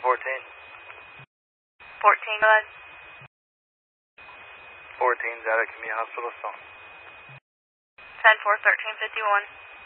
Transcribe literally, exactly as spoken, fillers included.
fourteen. fourteen, go ahead. fourteen's out at Community Hospital phone. ten four, thirteen fifty-one.